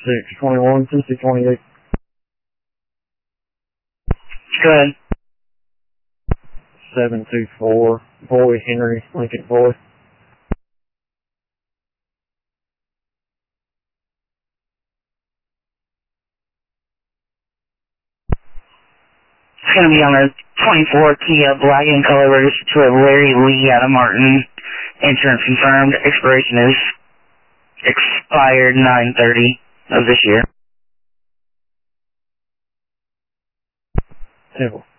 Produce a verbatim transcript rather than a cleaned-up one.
six twenty-one, two six twenty-eight. Go ahead. seven two four, Boy, Henry, Lincoln Boy. It's going to be on a twenty-four Kia black and color registered to a Larry Lee out of Martin. Insurance confirmed. Expiration is expired nine thirty of this year. Temple.